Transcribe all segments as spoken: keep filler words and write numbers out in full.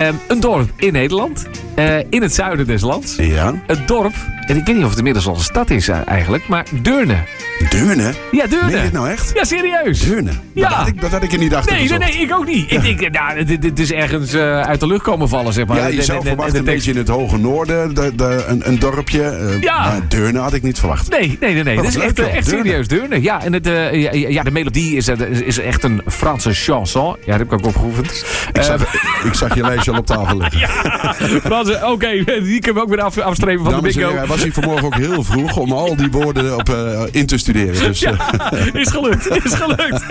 Um, een dorp in Nederland. Uh, in het zuiden des lands. Ja. Het dorp, en ik weet niet of het inmiddels al een stad is uh, eigenlijk, maar Deurne. Deurne? Ja, Deurne. Meen je het nou echt? Ja, serieus. Deurne? Ja. Dat had ik, dat had ik er niet achter nee, nee, gezocht. nee, ik ook niet. Ja. Ik denk, nou, dit, dit is ergens uh, uit de lucht komen vallen, zeg maar. Ja, je de, zou de, verwachten de, de, de een beetje in het hoge noorden, de, de, een, een dorpje. Uh, ja. Maar Deurne had ik niet verwacht. Nee, nee, nee. nee. Dat is leuk, echt, echt serieus Deurne. Ja, en het, uh, ja, ja, de melodie is, uh, is echt een Franse chanson. Ja, dat heb ik ook opgeoefend. Ik zag, uh, ik zag je lijstje al op tafel liggen. Ja, Frans, oké, okay, die kunnen we ook weer af, afstrepen van Dames de bingo. Hij was hier vanmorgen ook heel vroeg om al die woorden op, uh, in te studeren. Dus, uh. ja, is gelukt, is gelukt.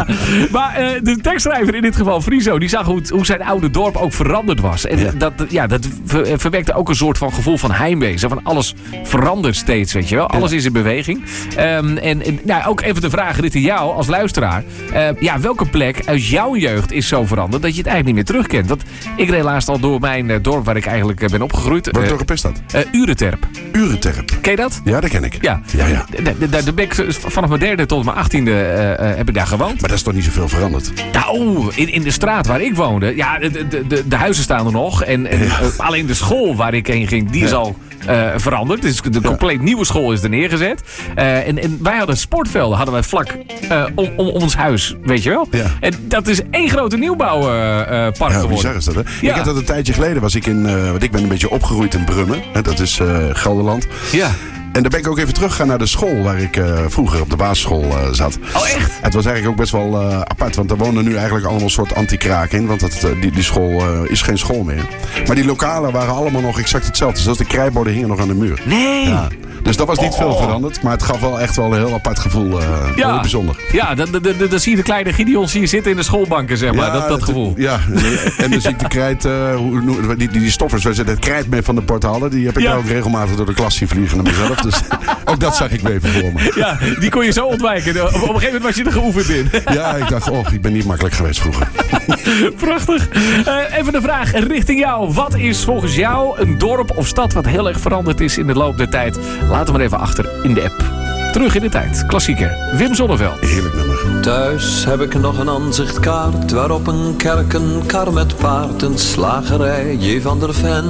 Maar uh, de tekstschrijver in dit geval, Friso, die zag hoe, hoe zijn oude dorp ook veranderd was. En ja. dat, ja, dat ver, verwekte ook een soort van gevoel van heimwee. Zo van alles verandert steeds, weet je wel. Alles ja. is in beweging. Um, en en nou, ook even de vraag richting jou als luisteraar. Uh, ja, welke plek uit jouw jeugd is zo veranderd dat je het eigenlijk niet meer terugkent? Want ik reed laatst al door mijn uh, dorp waar ik eigenlijk uh, ben opgegroeid. Wat dorp is dat? Uh, Urenterp. Urenterp. Ken je dat? Ja, dat ken ik. Ja. ja, ja. Daar ben ik vanaf mijn derde tot mijn achttiende uh, uh, heb ik daar gewoond. Maar dat is toch niet zoveel veranderd? Nou, in, in de straat waar ik woonde, ja, de, de, de, de huizen staan er nog. En, en ja. uh, alleen de school waar ik heen ging, die ja. is al uh, veranderd. Dus de compleet ja. nieuwe school is er neergezet. Uh, en, en wij hadden sportvelden, hadden wij vlak uh, om, om ons huis, weet je wel. Ja. En dat is één grote nieuwbouwpark uh, uh, geworden. Ja, bizar is dat, hè? Ja. Ik had dat een tijdje geleden, was ik in, uh, want ik ben een beetje opgegroeid in Brummen. Hè, dat is uh, Gelderland. Ja. En daar ben ik ook even teruggegaan naar de school waar ik uh, vroeger op de basisschool uh, zat. Oh, echt? Het was eigenlijk ook best wel uh, apart, want er wonen nu eigenlijk allemaal een soort anti-kraak in. Want dat, uh, die, die school uh, is geen school meer. Maar die lokalen waren allemaal nog exact hetzelfde. Zelfs de krijtborden hingen nog aan de muur. Nee! Ja. Dus dat was niet oh. veel veranderd. Maar het gaf wel echt wel een heel apart gevoel. Uh, ja. Heel bijzonder. Ja, dan, dan, dan, dan zie je de kleine Gideons hier zitten in de schoolbanken, zeg maar. Ja, dat, dat gevoel. Ja, en dan zie ik de krijt, uh, die, die, die stoffers, waar ze het krijt mee van de bord halen. Die heb ik ja. ook regelmatig door de klas zien vliegen naar mezelf. Dus ook dat zag ik weer even voor me. Ja, die kon je zo ontwijken. Op, op een gegeven moment was je er geoefend in. Ja, ik dacht, oh, ik ben niet makkelijk geweest vroeger. Prachtig. Uh, even de vraag richting jou. Wat is volgens jou een dorp of stad wat heel erg veranderd is in de loop der tijd? Laat hem maar even achter in de app. Terug in de tijd. Klassieker. Wim Zonneveld. Heerlijk nummer. Thuis heb ik nog een aanzichtkaart waarop een kerk, een kar met paard, een slagerij, J. van der Ven.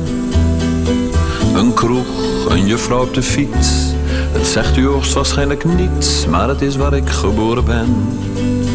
Een kroeg, een juffrouw op de fiets. Het zegt u hoogstwaarschijnlijk niets, maar het is waar ik geboren ben.